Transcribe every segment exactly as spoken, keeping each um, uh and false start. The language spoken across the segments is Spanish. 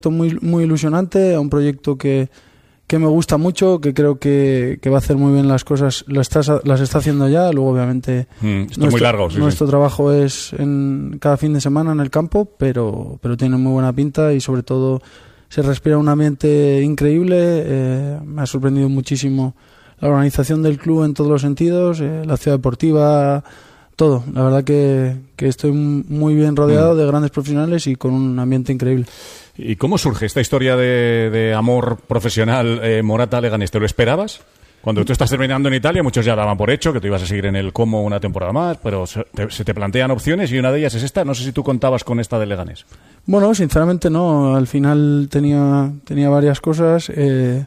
muy, muy ilusionante, un proyecto que, que me gusta mucho, que creo que, que va a hacer muy bien las cosas, las está, las está haciendo ya. Luego obviamente mm, esto nuestro, muy largo, sí, nuestro sí. trabajo es en cada fin de semana en el campo, pero, pero tiene muy buena pinta y sobre todo se respira un ambiente increíble. Eh, me ha sorprendido muchísimo la organización del club en todos los sentidos, eh, la ciudad deportiva, todo. La verdad que, que estoy muy bien rodeado mm. de grandes profesionales y con un ambiente increíble. ¿Y cómo surge esta historia de, de amor profesional eh, Morata-Leganés? ¿Te lo esperabas? Cuando tú estás terminando en Italia, muchos ya daban por hecho que tú ibas a seguir en el Como una temporada más, pero se te, se te plantean opciones y una de ellas es esta. No sé si tú contabas con esta de Leganés. Bueno, sinceramente no. Al final tenía, tenía varias cosas. Eh,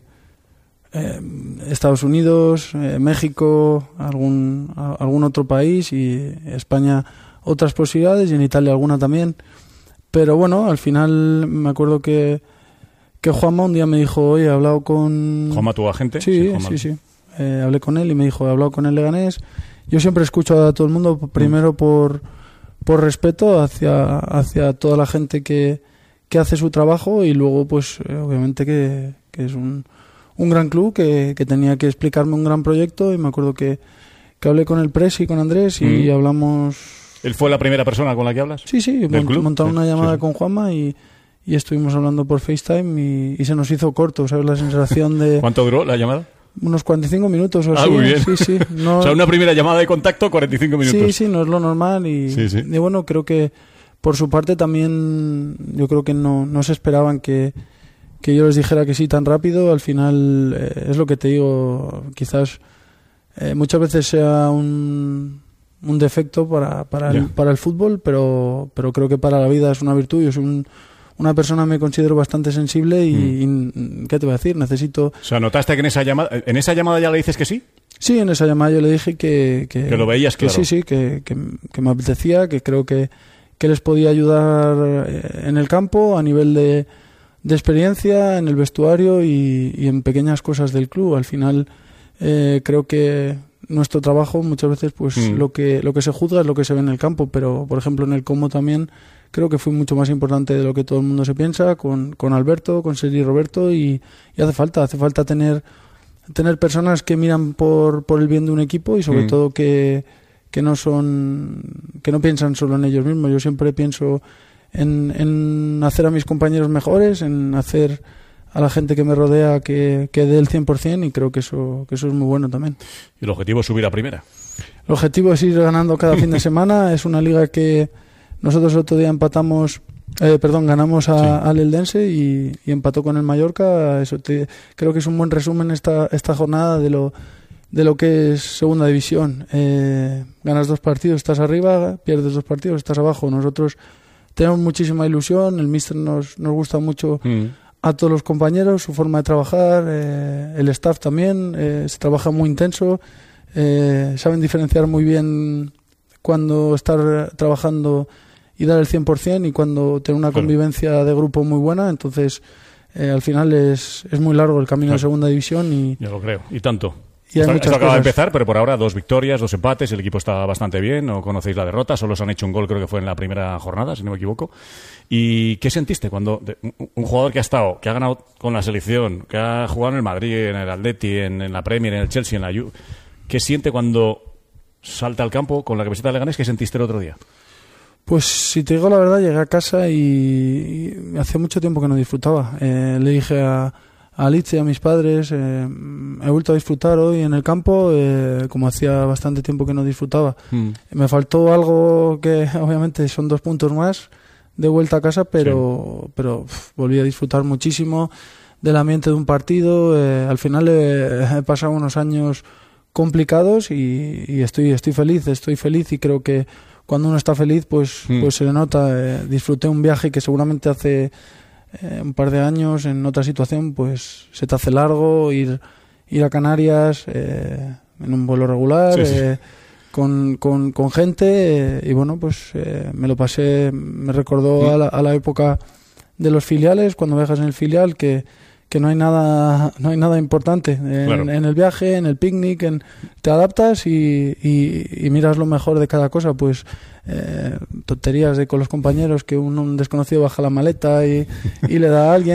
eh, Estados Unidos, eh, México, algún, a, algún otro país y España otras posibilidades y en Italia alguna también. Pero bueno, al final me acuerdo que, que Juanma un día me dijo, oye, he hablado con... ¿Juanma, tu agente? Sí, sí, sí. sí. Eh, hablé con él y me dijo, he hablado con el Leganés. Yo siempre escucho a todo el mundo, primero mm. por, por respeto hacia, hacia toda la gente que, que hace su trabajo y luego, pues, eh, obviamente que, que es un, un gran club que, que tenía que explicarme un gran proyecto y me acuerdo que, que hablé con el Presi y con Andrés y mm. hablamos... ¿Él fue la primera persona con la que hablas? Sí, sí, mont, montaron una llamada sí, sí. con Juanma y, y estuvimos hablando por FaceTime y, y se nos hizo corto, ¿sabes? La sensación de... ¿Cuánto duró la llamada? Unos cuarenta y cinco minutos o ah, así. muy bien. Sí, sí. No... o sea, una primera llamada de contacto, cuarenta y cinco minutos. Sí, sí, no es lo normal y, sí, sí. y bueno, creo que por su parte también yo creo que no, no se esperaban que, que yo les dijera que sí tan rápido. Al final eh, es lo que te digo, quizás eh, muchas veces sea un... un defecto para, para, el, para el fútbol, pero, pero creo que para la vida es una virtud. Yo soy un, una persona, me considero bastante sensible y, mm. y ¿qué te voy a decir? Necesito... O sea, ¿notaste que en esa llamada en esa llamada ya le dices que sí? Sí, en esa llamada yo le dije que... Que, que lo veías que claro. Sí, sí, que, que, que me apetecía, que creo que, que les podía ayudar en el campo a nivel de, de experiencia, en el vestuario y, y en pequeñas cosas del club. Al final eh, creo que nuestro trabajo muchas veces pues mm. lo que lo que se juzga es lo que se ve en el campo, pero por ejemplo en el Como también creo que fue mucho más importante de lo que todo el mundo se piensa con, con Alberto, con Sergi y Roberto y, y hace falta, hace falta tener tener personas que miran por, por el bien de un equipo y sobre mm. todo que, que no son que no piensan solo en ellos mismos. Yo siempre pienso en, en hacer a mis compañeros mejores, en hacer a la gente que me rodea que, que dé el cien por ciento y creo que eso que eso es muy bueno también. ¿Y el objetivo es subir a primera? El objetivo es ir ganando cada fin de semana. Es una liga que nosotros el otro día empatamos, eh, perdón, ganamos a, sí. al Eldense y, y empató con el Mallorca. Eso te, creo que es un buen resumen esta esta jornada de lo de lo que es segunda división. Eh, ganas dos partidos, estás arriba, pierdes dos partidos, estás abajo. Nosotros tenemos muchísima ilusión, el míster nos, nos gusta mucho mm. a todos los compañeros, su forma de trabajar, eh, el staff también, eh, se trabaja muy intenso, eh, saben diferenciar muy bien cuando estar trabajando y dar el cien por ciento y cuando tener una claro. convivencia de grupo muy buena, entonces eh, al final es, es muy largo el camino claro. de segunda división. Y yo lo creo, y tanto. Y esto, esto acaba cosas. de empezar, pero por ahora dos victorias, dos empates, el equipo está bastante bien, no conocéis la derrota, solo os han hecho un gol, creo que fue en la primera jornada, si no me equivoco. ¿Y qué sentiste cuando de, un, un jugador que ha estado, que ha ganado con la selección, que ha jugado en el Madrid, en el Atleti, en, en la Premier, en el Chelsea, en la Juve, qué siente cuando salta al campo con la camiseta de Leganés? ¿Qué sentiste el otro día? Pues si te digo la verdad, llegué a casa y, y hacía mucho tiempo que no disfrutaba. Eh, le dije a a Alice y a mis padres, eh, he vuelto a disfrutar hoy en el campo, eh, como hacía bastante tiempo que no disfrutaba. Mm. Me faltó algo que obviamente son dos puntos más de vuelta a casa, pero, sí. pero uf, volví a disfrutar muchísimo del ambiente de un partido. Eh, al final eh, he pasado unos años complicados y, y estoy, estoy feliz, estoy feliz y creo que cuando uno está feliz pues, mm. pues se le nota. Eh, disfruté un viaje que seguramente hace Eh, un par de años en otra situación pues se te hace largo ir ir a Canarias eh, en un vuelo regular sí, sí. Eh, con, con, con gente eh, y bueno pues eh, me lo pasé, me recordó sí. a, la, a la época de los filiales, cuando viajas en el filial que, que no hay nada no hay nada importante en, claro. en el viaje, en el picnic, en, te adaptas y, y, y miras lo mejor de cada cosa, pues eh, tonterías de con los compañeros que un, un desconocido baja la maleta y, y le da a alguien